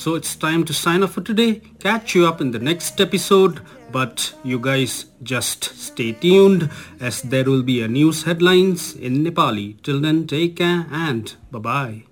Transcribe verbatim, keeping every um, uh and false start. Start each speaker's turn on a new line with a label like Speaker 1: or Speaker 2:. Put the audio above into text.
Speaker 1: So it's time to sign off for today. Catch you up in the next episode. But you guys just stay tuned as there will be a news headlines in Nepali. Till then, take care and bye-bye.